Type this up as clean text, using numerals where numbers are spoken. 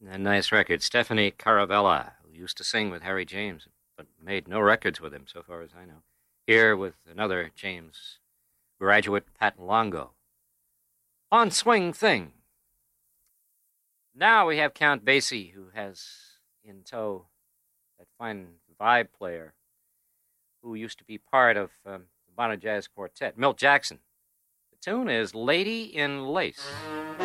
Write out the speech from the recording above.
A nice record. Stephanie Caravella, who used to sing with Harry James, but made no records with him, so far as I know. Here with another James graduate, Pat Longo. On Swing Thing. Now we have Count Basie, who has in tow that fine vibe player who used to be part of the Bono Jazz Quartet, Milt Jackson. The tune is Lady in Lace.